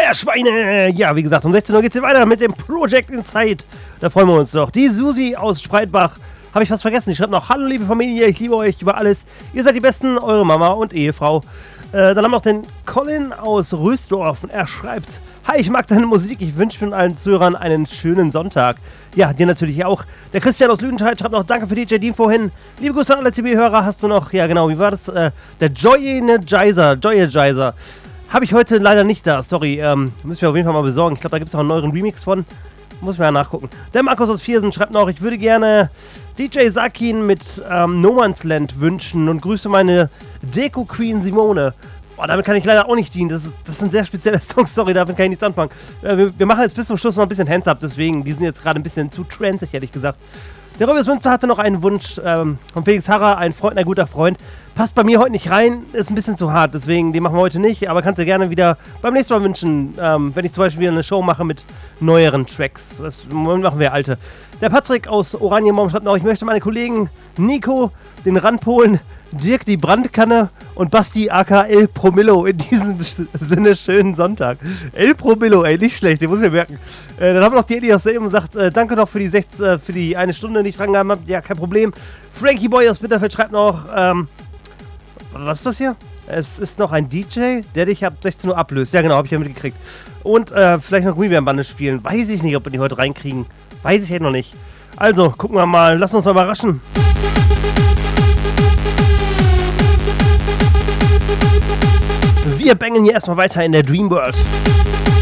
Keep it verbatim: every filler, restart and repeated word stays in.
Meerschweine! Ja, wie gesagt, um sechzehn Uhr geht's hier weiter mit dem Project Inside. Da freuen wir uns doch. Die Susi aus Spreitbach, habe ich fast vergessen. Die schreibt noch: Hallo liebe Familie, ich liebe euch über alles. Ihr seid die Besten, eure Mama und Ehefrau. Äh, dann haben wir noch den Colin aus Rösdorf und er schreibt: Hi, ich mag deine Musik, ich wünsche mir allen Zuhörern einen schönen Sonntag. Ja, dir natürlich auch. Der Christian aus Lüdenscheid schreibt noch: Danke für D J Dean vorhin. Liebe Grüße an alle C B-Hörer. Hast du noch, ja genau, wie war das? Äh, der Joy-Energizer, Joy-Energizer. Habe ich heute leider nicht da, sorry. Ähm, müssen wir auf jeden Fall mal besorgen. Ich glaube, da gibt es auch einen neueren Remix von. Muss ich mal nachgucken. Der Markus aus Viersen schreibt noch: Ich würde gerne D J Sakin mit ähm, No Man's Land wünschen und grüße meine Deko-Queen Simone. Boah, damit kann ich leider auch nicht dienen. Das, ist, das sind sehr spezielle Songs, sorry, damit kann ich nichts anfangen. Äh, wir, wir machen jetzt bis zum Schluss noch ein bisschen Hands-Up, deswegen, die sind jetzt gerade ein bisschen zu transig, ehrlich gesagt. Der Robius Münster hatte noch einen Wunsch ähm, von Felix Harrer, ein Freund, ein guter Freund. Passt bei mir heute nicht rein, ist ein bisschen zu hart, deswegen, den machen wir heute nicht, aber kannst du gerne wieder beim nächsten Mal wünschen, ähm, wenn ich zum Beispiel wieder eine Show mache mit neueren Tracks. Das machen wir alte. Der Patrick aus Oranienbaum schreibt noch: Ich möchte meine Kollegen Nico, den Randpolen, Dirk die Brandkanne und Basti aka El Promillo in diesem Sinne schönen Sonntag. El Promillo, ey, nicht schlecht, den muss ich mir merken. Äh, dann haben wir noch die Eddie aus Selben und sagt: äh, Danke noch für die, sechs, äh, für die eine Stunde, die ich dran gehabt habe. Ja, kein Problem. Frankie Boy aus Bitterfeld schreibt noch: ähm, Was ist das hier? Es ist noch ein D J, der dich ab sechzehn Uhr ablöst. Ja, genau, habe ich ja mitgekriegt. Und äh, vielleicht noch Gummibärenbande spielen. Weiß ich nicht, ob wir die heute reinkriegen. Weiß ich halt noch nicht. Also, gucken wir mal. Lass uns mal überraschen. Wir bangen hier erstmal weiter in der Dream World.